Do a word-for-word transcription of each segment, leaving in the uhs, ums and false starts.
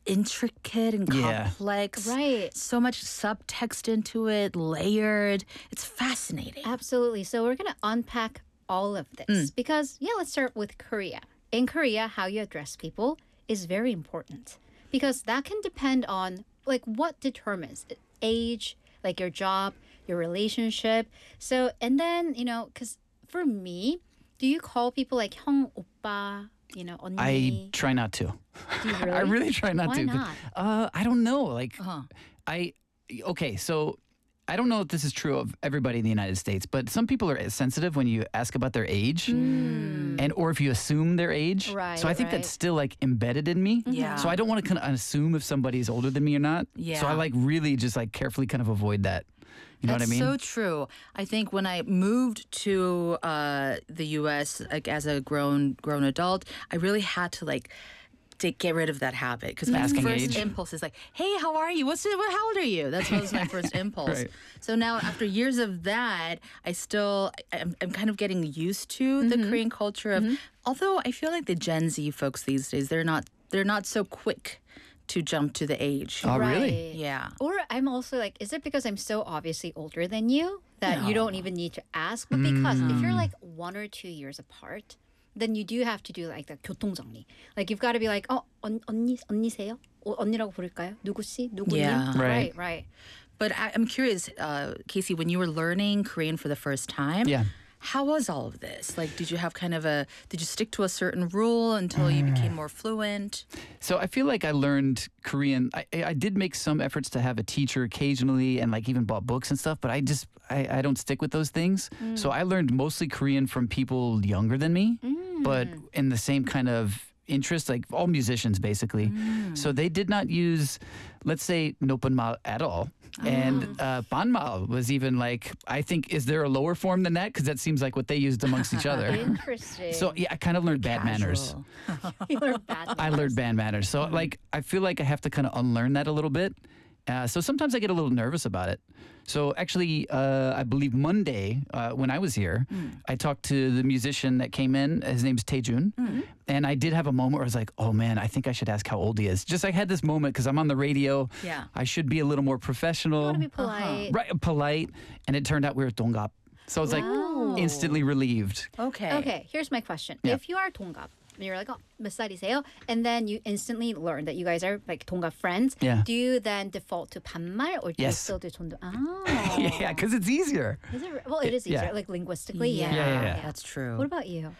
intricate and Yeah. complex. Right. So much subtext into it, layered. It's fascinating. Absolutely. So we're going to unpack all of this because, yeah, let's start with Korea. In Korea, how you address people is very important because that can depend on like what determines it. Age, like your job, your relationship. So, and then, you know, because for me, do you call people like 형, 오빠, you know, 언니? I try not to. Do you really? I really try not Why to. not? Uh, I don't know. Like, Uh-huh. I okay. So I don't know if this is true of everybody in the United States, but some people are sensitive when you ask about their age, and or if you assume their age. Right, So I think right. that's still like embedded in me. Yeah. So I don't want to kind of assume if somebody's older than me or not. So Yeah. I like really just like carefully kind of avoid that. You know That's what I mean? so true. I think when I moved to uh, the U S, like as a grown grown adult, I really had to like to get rid of that habit because my Asking first age. impulse is like, "Hey, how are you? What's it? What, how old are you?" That's what was my first impulse. Right. So now, after years of that, I still I'm, I'm kind of getting used to the Korean culture of. Although I feel like the Gen Z folks these days, they're not they're not so quick to jump to the age. Oh, really? Right. Yeah. Or I'm also like, is it because I'm so obviously older than you that you don't even need to ask? But because if you're like one or two years apart, then you do have to do like the 교통정리. Like you've got to be like, oh, 언, 언니, 언니세요? 어, 언니라고 부를까요? 누구씨? 누구님? Yeah. Right, Right. right. But I, I'm curious, uh, Casey, when you were learning Korean for the first time, Yeah. how was all of this? Like, did you have kind of a, did you stick to a certain rule until you became more fluent? So I feel like I learned Korean. I, I I did make some efforts to have a teacher occasionally and like even bought books and stuff, but I just, I, I don't stick with those things. So I learned mostly Korean from people younger than me, but in the same kind of interest, like all musicians basically. So they did not use, let's say, 노쁜말 at all. And uh, 반말 was even like, I think, is there a lower form than that? Because that seems like what they used amongst each other. Interesting. So yeah, I kind of learned bad manners. Casual. you learn bad I learned bad manners. So like I feel like I have to kind of unlearn that a little bit. Uh, so sometimes I get a little nervous about it. So actually, uh, I believe Monday uh, when I was here, I talked to the musician that came in. His name's Taejun, and I did have a moment where I was like, "Oh man, I think I should ask how old he is." Just I had this moment because I'm on the radio. Yeah. I should be a little more You professional, want to be polite. right? Polite, and it turned out we were 동갑. So I was like Wow. instantly relieved. Okay. Okay, here's my question. Yeah. If you are 동갑, you're like, oh, 몇 살이세요? And then you instantly learn that you guys are like 동갑 friends. Yeah. Do you then default to 반말 or do you Yes. still do 존댓? Oh. Yeah, because it's easier. Is it, well, it is easier, Yeah. like linguistically. Yeah, Yeah. yeah, yeah. That's true. What about you?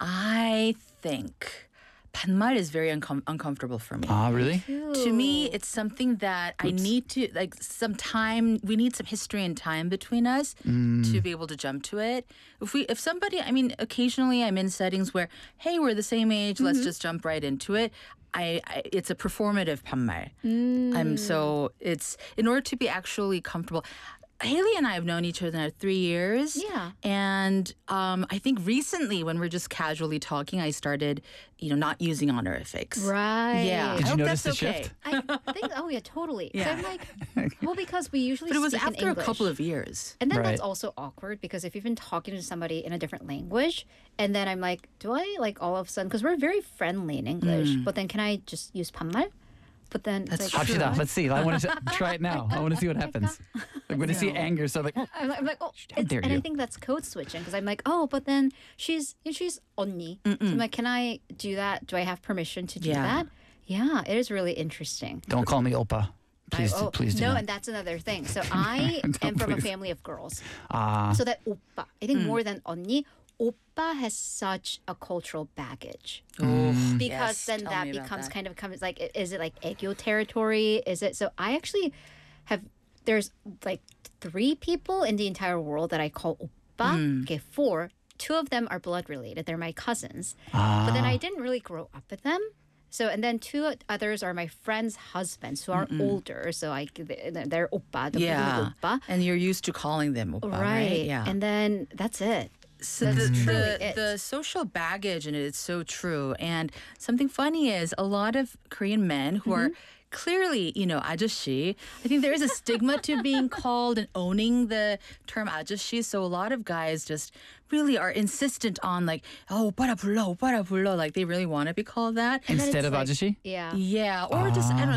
I think 반말 is very uncom- uncomfortable for me. Ah, really? To me, it's something that I need to like some time. We need some history and time between us to be able to jump to it. If we, if somebody, I mean, occasionally I'm in settings where, hey, we're the same age. Let's just jump right into it. I, I it's a performative 반말. I'm so it's in order to be actually comfortable. Haley and I have known each other now three years. Yeah. And um, I think recently, when we're just casually talking, I started, you know, not using honorifics. Right. Yeah. Did I you hope notice that's the okay. shift? I think, oh yeah, totally. So Yeah. I'm like, well, because we usually But it was speak in after a English. couple of years. And then Right. that's also awkward because if you've been talking to somebody in a different language, and then I'm like, do I like all of a sudden, because we're very friendly in English, but then can I just use 반말? But then it's That's like, true. 합시다. Let's see. I want to try it now. I want to see what happens. Like when I see anger, so I'm like, oh, I'm like, I'm like, oh, How it's, dare and I you. think that's code switching because I'm like, oh, but then she's she's 언니. So I'm like, can I do that? Do I have permission to do Yeah. that? Yeah, it is really interesting. don't call me Opa. Please, I- oh, please do no, not. and that's another thing. So I am from a please. family of girls. Ah, So that 오빠, I think more than 언니, 오빠 has such a cultural baggage. Mm. Because Yes, then tell that me about becomes that. kind of comes like i- is it like Aegyo territory? Is it so I actually have there's like three people in the entire world that I call oppa. Hmm. Okay, four. Two of them are blood related. They're my cousins. But then I Ah. didn't really grow up with them. So and then two others are my friends' husbands who are older. So I they're oppa, the Yeah. oppa. And you're used to calling them oppa, right? Right. Yeah. And then that's it. So That's the, truly the, it. the social baggage in it is so true. And something funny is a lot of Korean men who are clearly, you know, 아저씨. I think there is a stigma to being called and owning the term 아저씨. So a lot of guys just really are insistent on like, oh, 오빠라 불러, 오빠라 불러. Like they really want to be called that. And then instead it's of like- 아저씨? Yeah. Yeah. Or just, I don't know,